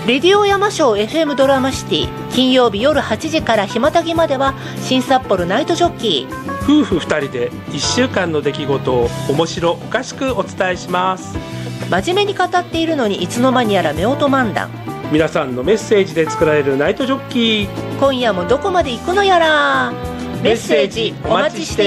レディオ山椒 FM ドラマシティ、金曜日夜8時からひまたぎまでは新札幌ナイトジョッキー。 夫婦2人で1週間の出来事を面白おかしくお伝えします。 真面目に語っているのにいつの間にやら夫婦漫談。 皆さんのメッセージで作られるナイトジョッキー、 今夜もどこまで行くのやら。メッセージお待ちして